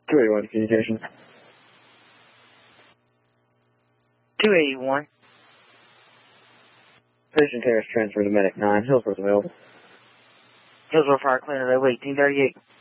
281 communication. 281. Patient Terrace transfer to Medic 9. Hillsborough available. Hillsborough Fire Cleaner, level 1838.